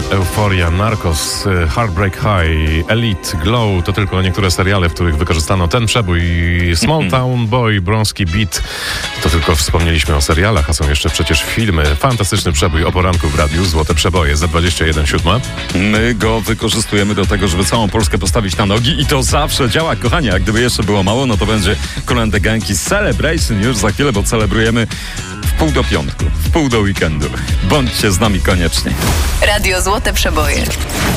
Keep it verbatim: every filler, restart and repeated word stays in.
Euphoria, Narcos, Heartbreak High, Elite, Glow to tylko niektóre seriale, w których wykorzystano ten przebój. Small Town Boy, Bronski Beat to tylko wspomnieliśmy o serialach, a są jeszcze przecież filmy. Fantastyczny przebój o poranku w radiu, Złote Przeboje za dwadzieścia jeden siódma. My go wykorzystujemy do tego, żeby całą Polskę postawić na nogi i to zawsze działa, kochani. A gdyby jeszcze było mało, no to będzie Kolędę Ganki Celebration już za chwilę, bo celebrujemy w pół do piątku, w pół do weekendu. Bądźcie z nami koniecznie. Radio Złote Przeboje.